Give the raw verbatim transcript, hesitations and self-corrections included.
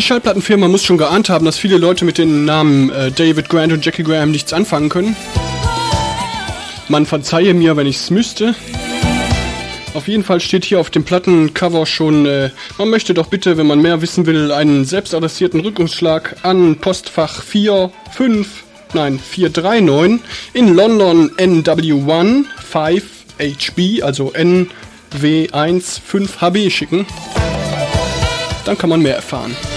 Schallplattenfirma muss schon geahnt haben, dass viele Leute mit den Namen äh, David Grant und Jackie Graham nichts anfangen können. Man verzeihe mir, wenn ich es müsste. Auf jeden Fall steht hier auf dem Plattencover schon, äh, man möchte doch bitte, wenn man mehr wissen will, einen selbstadressierten Rückrufschlag an Postfach vier fünf, nein, vier drei neun in London N W eins fünf H B, also N W eins fünf H B schicken. Dann kann man mehr erfahren.